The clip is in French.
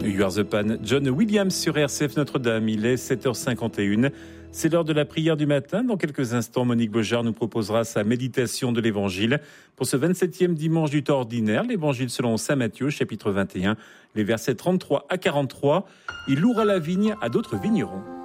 You Are the Pan, John Williams sur RCF Notre-Dame. Il est 7h51. C'est l'heure de la prière du matin. Dans quelques instants, Monique Beaujard nous proposera sa méditation de l'Évangile. Pour ce 27e dimanche du temps ordinaire, l'Évangile selon saint Matthieu, chapitre 21, les versets 33 à 43. Il louera la vigne à d'autres vignerons.